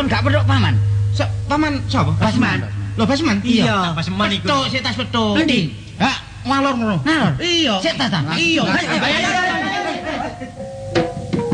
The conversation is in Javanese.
kon gak perlu paman. Paman sapa? Basman. Lho Basman? Iya, Basman iku. Petuk, sik tas petuk. Endi? Ha, ngalor ngono. Ngalor. Iya. Sik ta ta. Iya. Ayo, ayo, ayo.